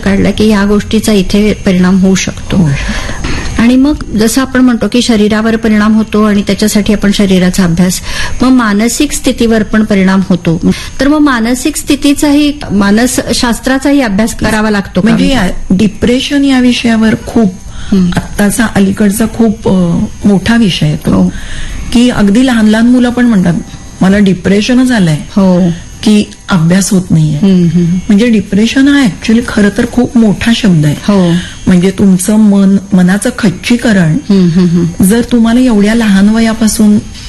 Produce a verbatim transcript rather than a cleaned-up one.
काढला की ह्या गोष्टीचा इथे परिणाम होऊ शकतो. आणि मग जसं आपण म्हणतो की शरीरावर परिणाम होतो आणि त्याच्यासाठी आपण शरीराचा अभ्यास, मग मानसिक स्थितीवर पण परिणाम होतो. तर मग मानसिक स्थितीचाही मानसशास्त्राचाही अभ्यास करावा लागतो. म्हणजे डिप्रेशन या विषयावर खूप आत्ताचा अलीकडचा खूप मोठा विषय आहे तो, की अगदी लहान लहान मुलं पण म्हणतात मला डिप्रेशनच आलंय. हो, की अभ्यास होत नाहीये. म्हणजे डिप्रेशन हा ऍक्च्युअली खरं तर खूप मोठा शब्द आहे. हो, म्हणजे तुमचं मन मनाचं खच्चीकरण जर तुम्हाला एवढ्या लहान वयापासून